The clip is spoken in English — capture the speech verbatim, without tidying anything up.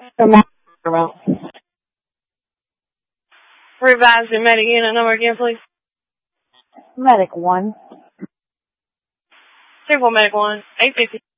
Revise your medic unit number again, please. Medic one. Triple medic one, eight fifty.